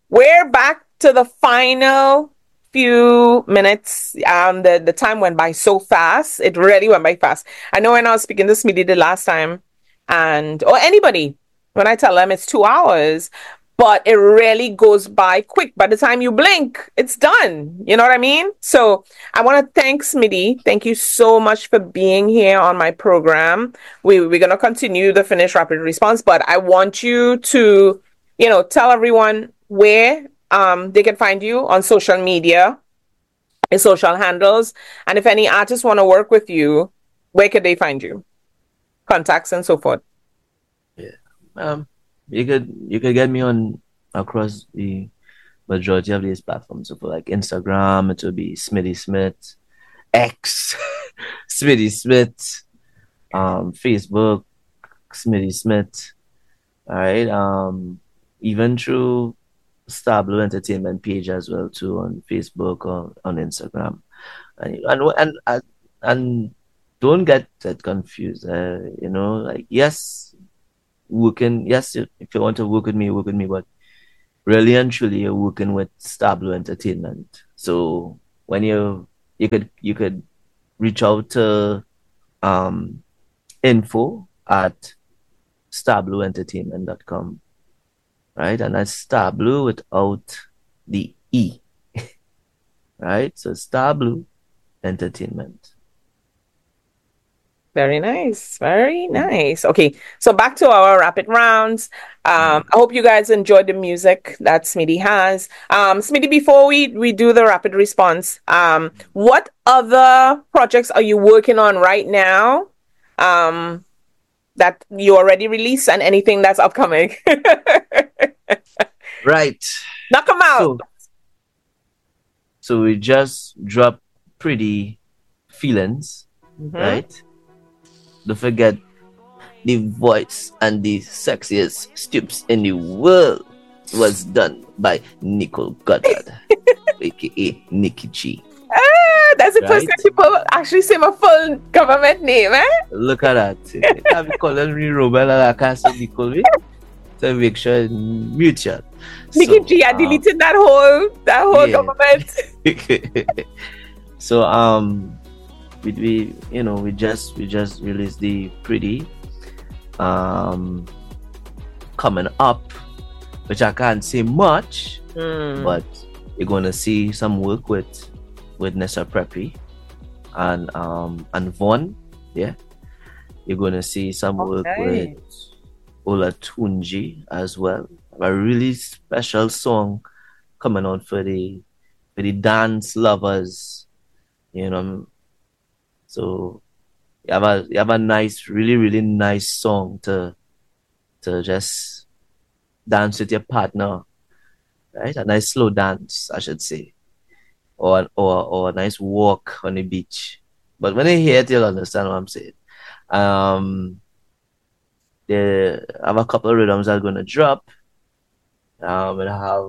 we're back to the final few minutes. The time went by so fast. It really went by fast. I know when I was speaking to Smitty the last time, and or anybody, when I tell them it's 2 hours, but it really goes by quick. By the time you blink, it's done. You know what I mean? So I want to thank Smitty. Thank you so much for being here on my program. We're gonna continue the Finish Rapid Response, but I want you to, tell everyone where they can find you on social media, your social handles, and if any artists want to work with you, where could they find you? Contacts and so forth. Yeah. You could get me on across the majority of these platforms. So for like Instagram, it will be Smitty Smith, X, Smitty Smith, Facebook, Smitty Smith. All right. Even through Star Blue Entertainment page as well too on Facebook or on Instagram. And don't get that confused. Like yes, working. Yes, if you want to work with me, work with me. But really and truly, you're working with Star Blue Entertainment. So when you could reach out to um info at starblueentertainment.com, right? And that's Star Blue without the E, right? So Star Blue Entertainment. Very nice. Very nice. Okay, so back to our rapid rounds. I hope you guys enjoyed the music that Smitty has. Smitty, before we do the rapid response, what other projects are you working on right now? That you already released and anything that's upcoming. Right. Knock them out. So we just dropped Pretty Feelings, right? Don't forget the voice and the sexiest stoops in the world was done by Nicole Goddard, aka Nikki G. That's the first time people actually say my full government name, eh? Look at that. I'm calling me Robert and I can't say Nicole. So make sure it's mutual. Nikki G, I deleted that whole government. So we just released the Pretty coming up, which I can't say much, but you're gonna see some work with Nessa Preppy and Vaughn. Yeah, you're gonna see some work with Ola Tunji as well. A really special song coming out for the dance lovers, So you have a nice, really, really nice song to just dance with your partner, right? A nice slow dance, I should say. Or a nice walk on the beach. But when you hear it, you'll understand what I'm saying. They have a couple of rhythms that are gonna drop. And have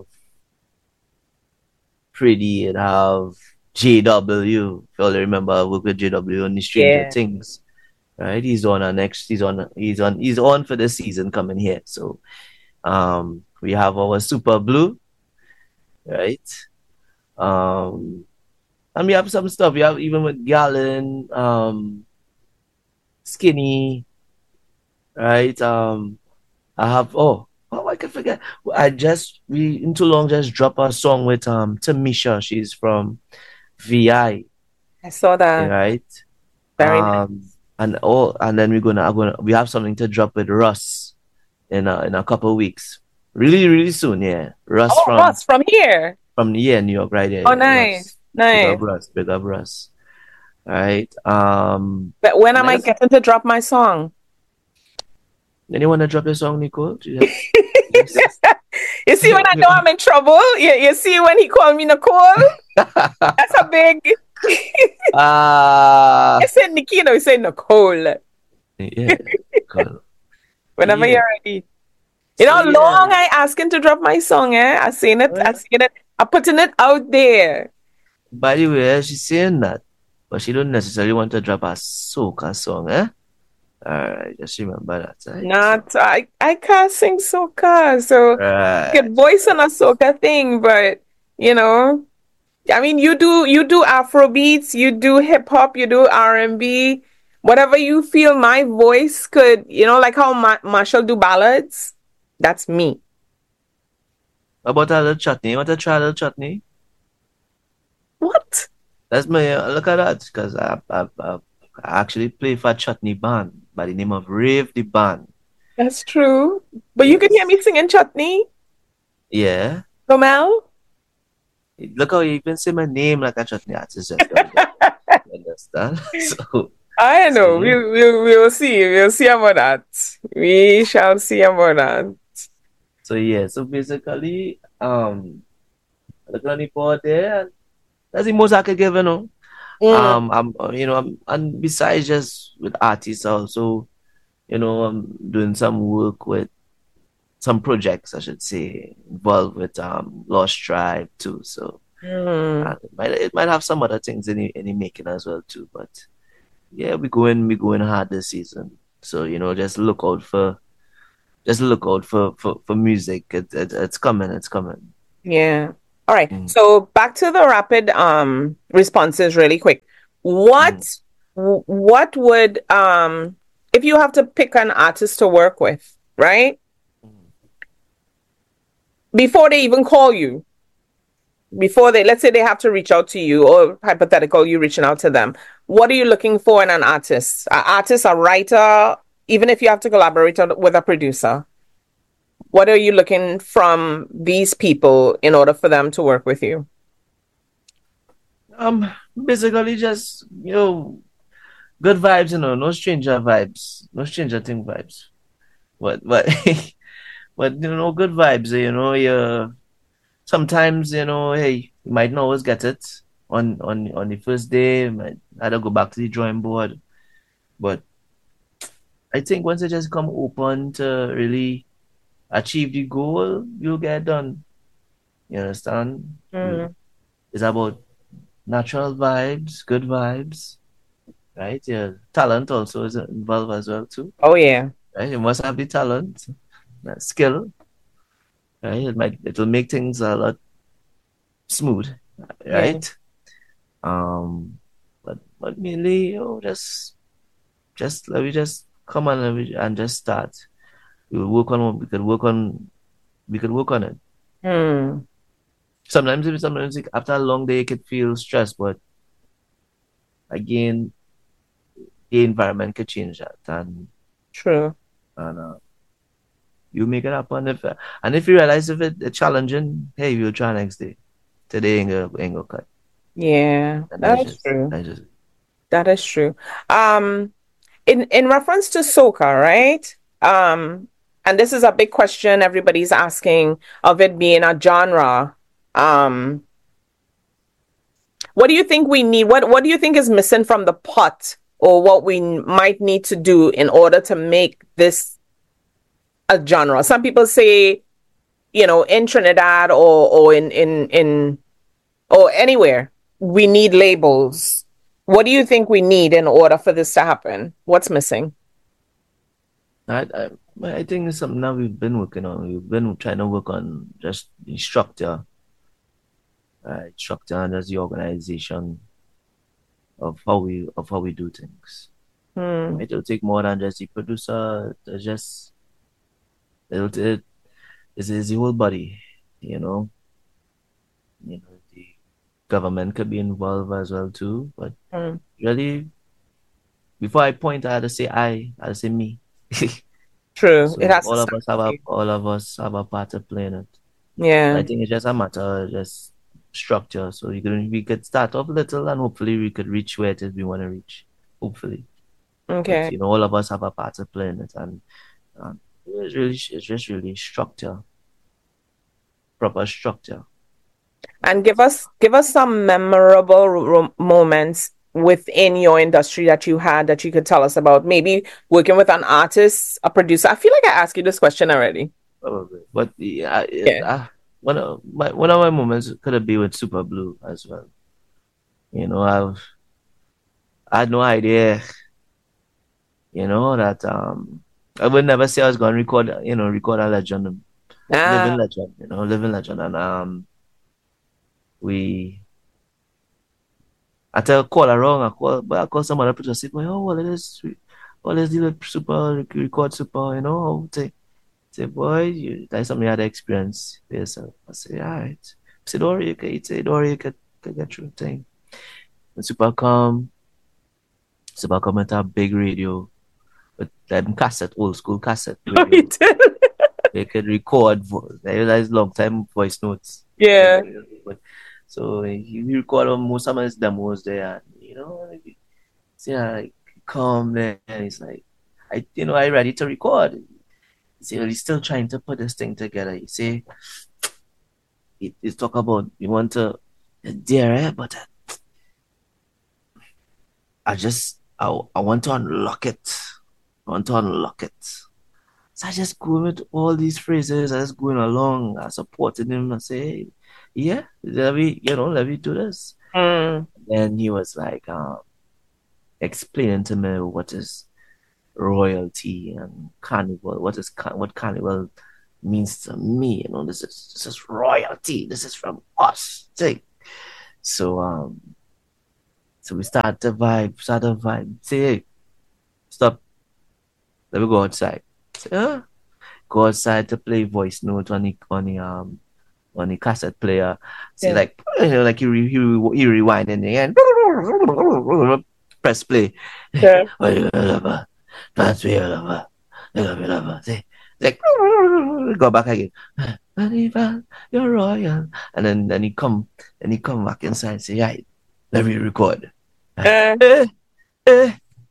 Pretty and have JW. If you all remember, I work with JW on the Stranger Things. Right? He's on for the season coming here. So we have our Super Blue, right? And we have some stuff. We have even with Gallon, Skinny, right? I have I can forget. We in too long just drop a song with Tamisha. She's from VI. I saw that. Right. Very nice. And then we have something to drop with Russ in a couple of weeks. Really, really soon, yeah. Russ from here. From New York, right there. Oh, nice. Russ. Nice. Big up Russ. Right. But when am I getting to drop my song? Then you want to drop your song, Nicole? You see when I know I'm in trouble? You see when he called me Nicole? That's a big... I said Nikki, he said Nicole. Yeah, Nicole. Whenever you're ready. You know how long I asking to drop my song, eh? I'm saying it. I'm putting it out there. By the way, she's saying that, but she don't necessarily want to drop a soca song, eh? I just remember that, right? So, Not I can't sing soca, so I right, could voice on a right. soca thing, but you know, I mean, you do Afro beats, you do hip hop, you do R&B, whatever you feel my voice could, like how Marshall do ballads. That's me. About a little chutney? You want to try a little chutney? What? That's my look at that because I actually play for a chutney band by the name of Rave the Band. That's true. But you can hear Yes. me singing Chutney, Yeah. Romel. Look how you even say my name like a chutney artist just don't get it. You understand? I So know. yeah. We will see. We'll see about that. We shall see about that. So yeah. So basically, look on the board there. And that's the most I could give, you know. Mm, And besides just with artists also, I'm doing some work with some projects, I should say, involved with Lost Tribe too. So mm, it might have some other things in the making as well too. But yeah, we going hard this season. So just look out for music. It's coming. It's coming. yeah. All right. Mm, So back to the rapid responses really quick. mm, What would if you have to pick an artist to work with, right? mm. Before they even call you, before they, let's say they have to reach out to you, or hypothetical you reaching out to them, what are you looking for in an artist? An artist, a writer, even if you have to collaborate with a producer, what are you looking from these people in order for them to work with you? Basically just good vibes. No stranger vibes, no stranger thing vibes. But but good vibes. You sometimes hey, you might not always get it on the first day. You might either go back to the drawing board. But I think once you just come open to really achieve the goal, you'll get done. You understand? Mm. It's about natural vibes, good vibes, right? Yeah, talent also is involved as well too, Oh yeah. right? You must have the talent, that skill, right? It'll make things a lot smooth, Yeah. right? Um, but mainly, just let me just come on and just start. We could work on it. Mm. Sometimes after a long day, it could feel stressed, but again, the environment could change that, True. and you make it happen. If you realize if it's challenging, hey, you'll try next day. Today ain't gonna cut, Yeah, and that that's is just true. that's just That is true. Um, in reference to soca, right? And this is a big question everybody's asking of it being a genre. Um, what do you think we need? What do you think is missing from the pot, or what we might need to do in order to make this a genre? Some people say, in Trinidad or in or anywhere, we need labels. What do you think we need in order for this to happen? What's missing? I I think it's something that we've been working on. We've been trying to work on just the structure, right? Structure and just the organization of how we do things. Hmm, It'll take more than just the producer. It's the whole body, you know. The government could be involved as well too. But hmm. really, before I point, I had to say me. True. It So has to start with you. all of us have a part to play in it. So I Yeah. think it's just a matter of just structure. So we could start off little and hopefully we could reach where it is we want to reach. Hopefully. But Okay. all of us have a part to play in it, and it's just really structure, proper structure. And give us some memorable moments within your industry that you had that you could tell us about. Maybe working with an artist, a producer. I feel like I asked you this question already. Probably. But yeah, Yeah. one of my moments could have been with Super Blue as well. I had no idea, you know, that I would never say I was going to record, record a legend, living Ah, legend, living legend. And we, I tell call around, I call some other people, say, oh, well, let's do it super, record super, say, boy, that's something you had experience for yourself. I say, all right. I said, don't worry, don't worry, you can get through the thing. And super come with a big radio, with them cassette, old school cassette you radio. did. They could record, I realized long time voice notes. Yeah. So he record on most of his demos there, and, see, like, come there, and he's like, I ready to record. See, he's still trying to put this thing together. You see, he's talk about you want to dare, but I want to unlock it. I want to unlock it. So I just go with all these phrases. I just going along. I supported him. I say, hey, yeah, let me do this. Mm. Then he was like, explaining to me what is royalty and carnival. What carnival means to me. This is royalty. This is from us. See? So so we start to vibe. Say, hey, stop. Let me go outside. Say, huh? Go outside to play voice note on the cassette player. See, Yeah. like, like he rewind in the end. Press play. Yeah. Oh, you lover. That's me, lover. You love me, lover. See, like, go back again. Hannibal, you're royal. And then he come back inside and say, right, let me record. Uh, Eh, eh,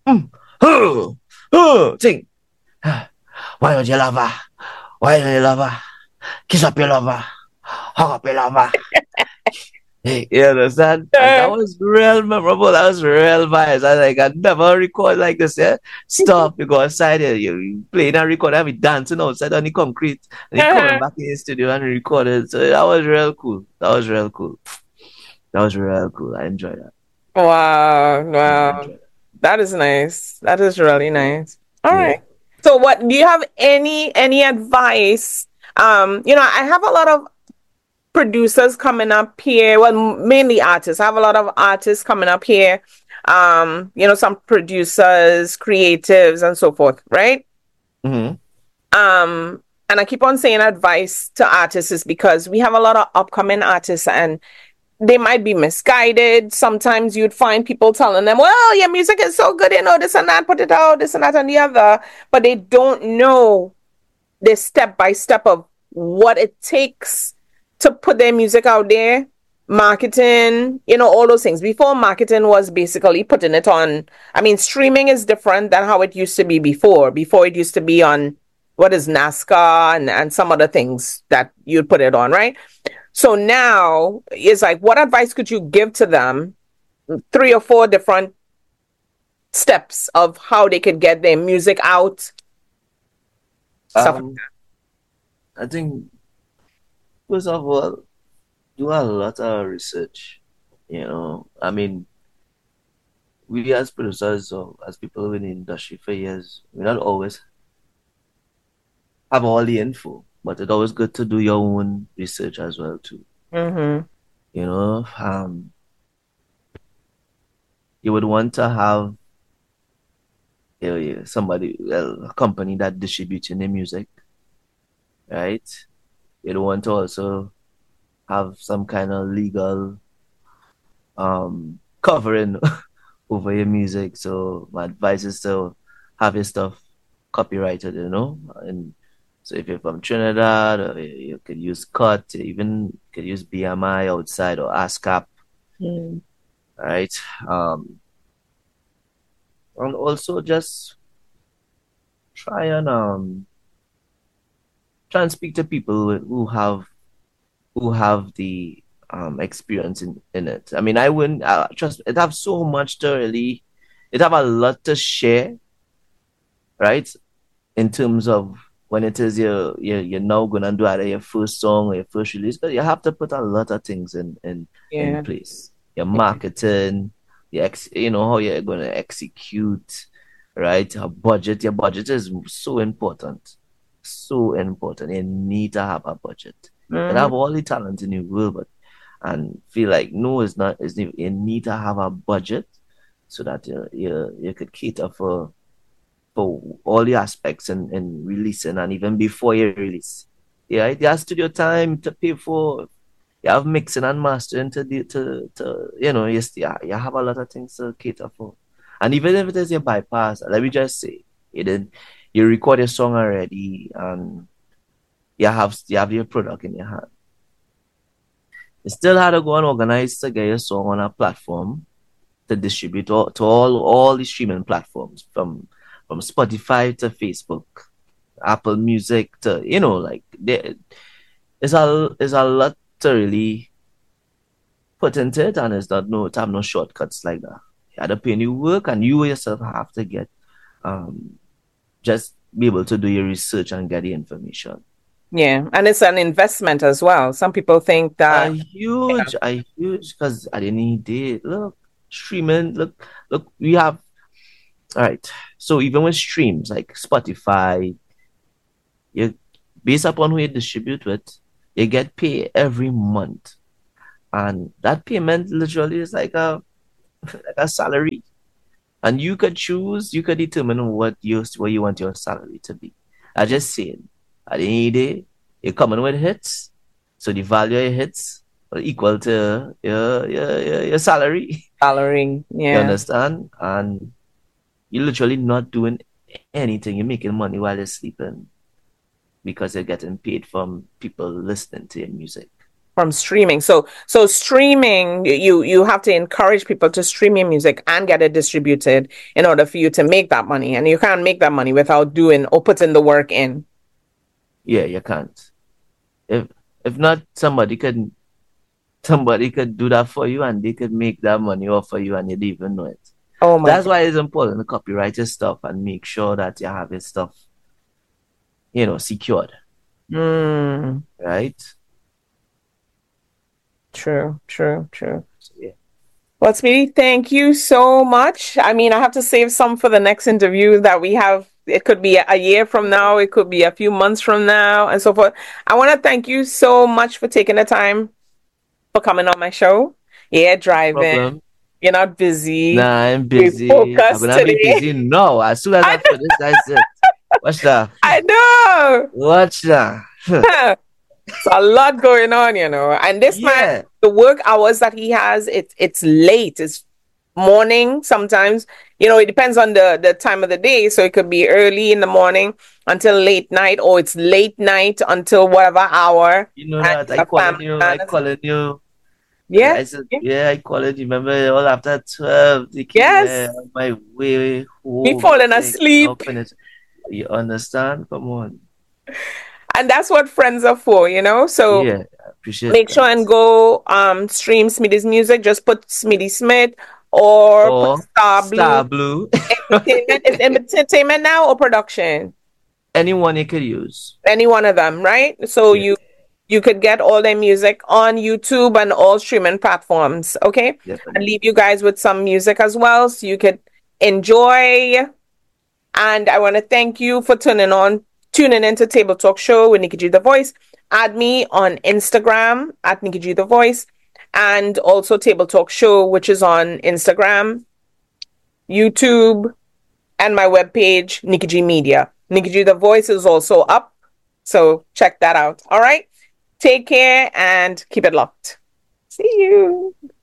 oh, sing. Why don't you love her? Why don't you love her? Kiss up your lover. Hug up your lover. Hey, you understand? And that was real memorable. That was real vibes. I never record like this. Yeah, stop. You go outside here. You playing and record. I be dancing outside on the concrete. And he coming back in the studio and recorded. So that was real cool. That was real cool. That was real cool. I enjoyed that. wow. I Wow. enjoyed that. That is nice. That is really nice. All Yeah. right. So what do you have any advice? I have a lot of producers coming up here. Well, mainly artists. I have a lot of artists coming up here. Some producers, creatives, and so forth, right? Mm-hmm. And I keep on saying advice to artists is because we have a lot of upcoming artists and they might be misguided. Sometimes you'd find people telling them, well, your music is so good, this and that, put it out, this and that and the other, but they don't know the step by step of what it takes to put their music out there, marketing, all those things. Before, marketing was basically putting it on. I mean, streaming is different than how it used to be before. Before, it used to be on what is NASCAR and some other things that you'd put it on, right? So now it's like, what advice could you give to them? 3 or 4 different steps of how they could get their music out. Stuff like Um, I think first of all, do a lot of research. I mean, we as producers or as people in the industry for years, we not always have all the info, but it's always good to do your own research as well too. that. Mm-hmm. You know, you would want to have somebody, a company that distributes your music, right? You'd want to also have some kind of legal covering over your music. So my advice is to have your stuff copyrighted, and so if you're from Trinidad, you could use Cut, even could use BMI outside or ASCAP, Mm. right? And also just try and speak to people who have the experience in it. I mean, I wouldn't trust it have so much to really, it have a lot to share, right? In terms of when it is you're now gonna do either your first song or your first release, but you have to put a lot of things in Yeah. place. Your marketing, how you're gonna execute, right? A budget. Your budget is so important. So important. You need to have a budget. You can Mm-hmm. have all the talent in the world, but and feel like no, it's not. It's you need to have a budget so that you could cater for all the aspects in releasing and even before you release. Yeah, you have studio time to pay for. You have mixing and mastering to yes, yeah, you have a lot of things to cater for. And even if it is your bypass, let me just say, you record a song already and you have your product in your hand. You still had to go and organize to get your song on a platform to distribute to all the streaming platforms from Spotify to Facebook, Apple Music to like it's a lot to really put into it, and it's not no to have no shortcuts like that. You had to put in your work, and you yourself have to get just be able to do your research and get the information. Yeah, and it's an investment as well. Some people think that A huge, because at the end of the day, look, streaming, look, we have, all right. So even with streams like Spotify, you based upon who you distribute with, you get paid every month, and that payment literally is like a salary, and you could choose, you could determine what you want your salary to be. I just saying, at the end of the day, you're coming with hits, so the value of your hits will equal to your salary. salary, You yeah. understand? And you're literally not doing anything. You're making money while you're sleeping because you're getting paid from people listening to your music. From streaming. So streaming, you have to encourage people to stream your music and get it distributed in order for you to make that money. And you can't make that money without doing or putting the work in. Yeah, you can't. If not, somebody could do that for you and they could make that money off for you and you didn't even know it. Oh my That's God. why it's important to copyright your stuff and make sure that you have your stuff, secured. Mm, Right? true. So, yeah. Well, Speedy, thank you so much. I mean, I have to save some for the next interview that we have. It could be a year from now, it could be a few months from now, and so forth. I want to thank you so much for taking the time for coming on my show. Yeah, driving. Problem. You're not busy. Nah, I'm We busy. I'm focused gonna be today. busy now. As soon as I finish, that's it. Watch that. I know. Watch that. It's a lot going on, And this Yeah. man, the work hours that he has, it's late. It's morning sometimes. It depends on the time of the day. So it could be early in the morning until late night, or it's late night until whatever hour. You know that I calling you. Yeah. I said, yeah, I call it. Remember, all after 12, Yes. on my way home. Me falling asleep. You understand? Come on. And that's what friends are for, So yeah, I appreciate make sure and go stream Smitty's music. Just put Smitty Smith or put Star Blue. Entertainment. Is entertainment now or production? Anyone you could use. Any one of them, right? So you could get all their music on YouTube and all streaming platforms. Okay. Definitely. And leave you guys with some music as well, so you could enjoy. And I want to thank you for tuning into Table Talk Show with Nikki G The Voice. Add me on Instagram at Nikki G The Voice, and also Table Talk Show, which is on Instagram, YouTube, and my webpage, Nikki G Media. Nikki G The Voice is also up, so check that out. All right. Take care and keep it locked. See you.